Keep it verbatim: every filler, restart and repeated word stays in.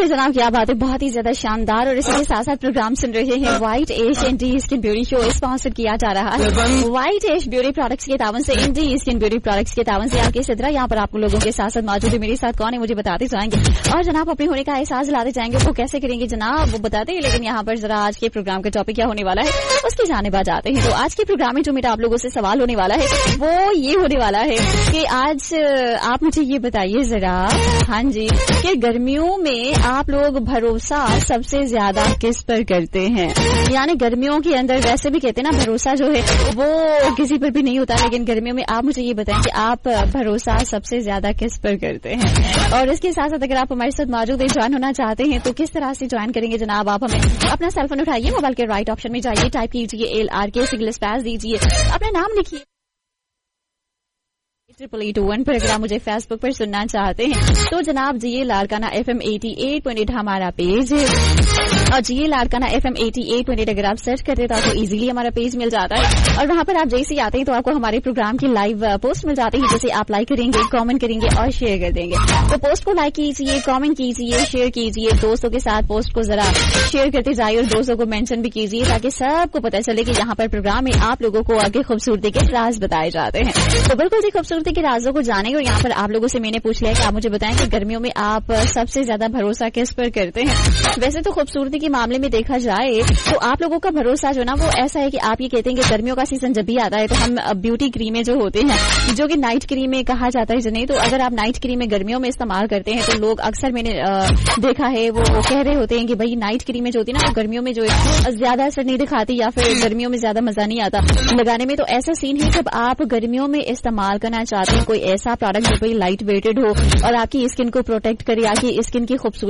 Okay जनाब, क्या बात है, बहुत ही ज्यादा शानदार। और इसी के साथ साथ प्रोग्राम सुन रहे हैं white ash and D skin beauty show sponsor किया जा रहा है व्हाइट एश ब्यूटी प्रोडक्ट्स के तावन से, इंडी स्किन ब्यूटी प्रोडक्ट्स के तावन से। आगे सिद्रा यहाँ पर आपको लोगों के साथ साथ मौजूद है, मेरे साथ कौन है मुझे बताते जाएंगे और जनाब अपने होने का एहसास दिलाते जाएंगे। वो कैसे करेंगे जनाब वो बताते हैं, लेकिन यहाँ पर जरा आज के प्रोग्राम का टॉपिक क्या होने वाला है उसकी जानिब आ जाते हैं। तो आज के प्रोग्राम में जो मेरा आप लोगों से सवाल होने वाला है वो ये होने वाला है कि आज आप मुझे ये बताइए जरा, हाँ जी, कि गर्मियों में आप लोग भरोसा सबसे ज्यादा किस पर करते हैं। यानी गर्मियों के अंदर वैसे भी कहते हैं ना भरोसा जो है वो किसी पर भी नहीं होता, लेकिन गर्मियों में आप मुझे ये बताएं कि आप भरोसा सबसे ज्यादा किस पर करते हैं। और इसके साथ साथ अगर आप हमारे साथ मौजूद है, ज्वाइन होना चाहते हैं तो किस तरह से ज्वाइन करेंगे जनाब। आप हमें अपना सेल फोन उठाइए, मोबाइल के राइट ऑप्शन में जाइए, टाइप कीजिए एल आर के सिंगल स्पेस दीजिए, अपना नाम लिखिए ट्रिपल एट वन पर। अगर आप मुझे फेसबुक पर सुनना चाहते हैं तो जनाब जी Larkana F M eighty eight point eight हमारा पेज है, और जी Larkana F M eighty eight point eight अगर आप सर्च करते हैं तो आपको इजीली हमारा पेज मिल जाता है। और वहां पर आप जैसे ही आते हैं तो आपको हमारे प्रोग्राम की लाइव पोस्ट मिल जाती है, जैसे आप लाइक करेंगे, कमेंट करेंगे और शेयर कर देंगे। तो पोस्ट को लाइक कीजिए, कमेंट कीजिए, शेयर कीजिए, दोस्तों के साथ पोस्ट को जरा शेयर करते जाइए और दोस्तों को मेंशन भी कीजिए ताकि सबको पता चले कि यहाँ पर प्रोग्राम में आप लोगों को आगे खूबसूरती के राज बताए जाते हैं। तो बिल्कुल जी खूबसूरती के राजों को जाने। और यहाँ पर आप लोगों से मैंने पूछ लिया कि आप मुझे बताएं कि गर्मियों में आप सबसे ज्यादा भरोसा किस पर करते हैं। वैसे तो खूबसूरती के मामले में देखा जाए तो आप लोगों का भरोसा जो ना वो ऐसा है कि आप ये कहते हैं कि गर्मियों का सीजन जब भी आता है तो हम ब्यूटी क्रीमें जो होते हैं जो कि नाइट क्रीमें कहा जाता है जिन्हें, तो अगर आप नाइट क्रीमें गर्मियों में इस्तेमाल करते हैं तो लोग अक्सर मैंने देखा है वो कह रहे होते हैं कि भाई नाइट क्रीमें जो होती है ना वो गर्मियों में जो है ज्यादा असर नहीं दिखाती या फिर गर्मियों में ज्यादा मजा नहीं आता लगाने में। तो ऐसा सीन है जब आप गर्मियों में इस्तेमाल करना चाहते हैं कोई ऐसा प्रोडक्ट जो कोई लाइट वेटेड हो और आपकी स्किन को प्रोटेक्ट करे, आपकी स्किन की खूबसूरती